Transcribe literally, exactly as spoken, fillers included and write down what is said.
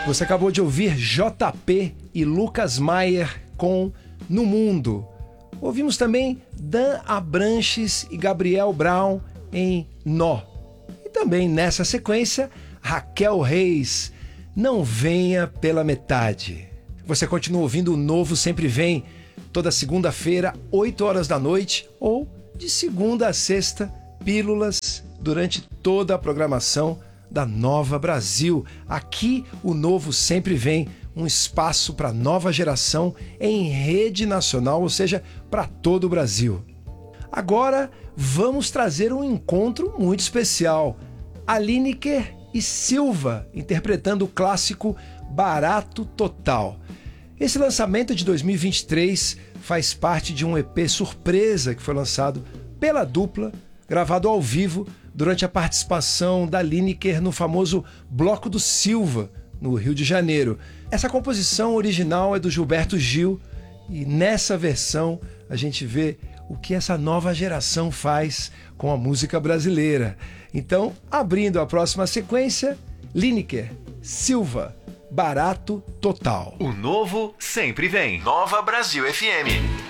Você acabou de ouvir J P e Lucas Maier com No Mundo. Ouvimos também Dan Abranches e Gabriel Brown em Nó. E também nessa sequência, Raquel Reis, Não Venha Pela Metade. Você continua ouvindo o Novo Sempre Vem, toda segunda-feira, oito horas da noite, ou de segunda a sexta, pílulas durante toda a programação da Nova Brasil. Aqui o Novo Sempre Vem, um espaço para a nova geração em rede nacional, ou seja, para todo o Brasil. Agora vamos trazer um encontro muito especial. Lineker e Silva interpretando o clássico Barato Total. Esse lançamento de dois mil e vinte e três faz parte de um E P surpresa que foi lançado pela dupla, gravado ao vivo durante a participação da Lineker no famoso Bloco do Silva, no Rio de Janeiro. Essa composição original é do Gilberto Gil e nessa versão a gente vê o que essa nova geração faz com a música brasileira. Então, abrindo a próxima sequência, Lineker, Silva, Barato Total. O Novo Sempre Vem. Nova Brasil F M.